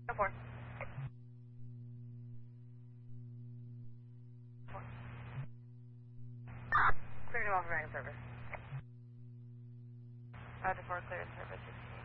4. 4. Cleared him off for back in service. Roger 4, cleared in service 16.